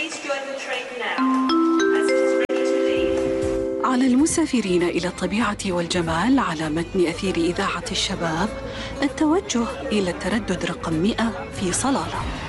على المسافرين إلى الطبيعة والجمال على متن أثير إذاعة الشباب التوجه إلى التردد رقم 100 في صلالة.